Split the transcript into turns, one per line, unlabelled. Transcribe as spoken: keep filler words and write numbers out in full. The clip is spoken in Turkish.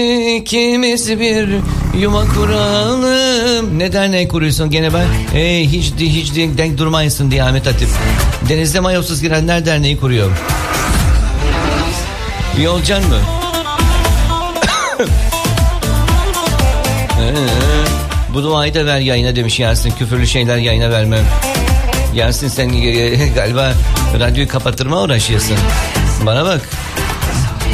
İkimiz bir yuva kuralım. Ne derneği kuruyorsun gene ben? Hey, hiç hiç denk durmayısın diye Ahmet Hatip. Denizde mayosuz girenler derneği kuruyor. Yolcan mı? ee, bu duayı da ver yayına demiş Yasin. Küfürlü şeyler yayına vermem. Yasin sen galiba radyoyu kapatırma uğraşıyorsun. Bana bak.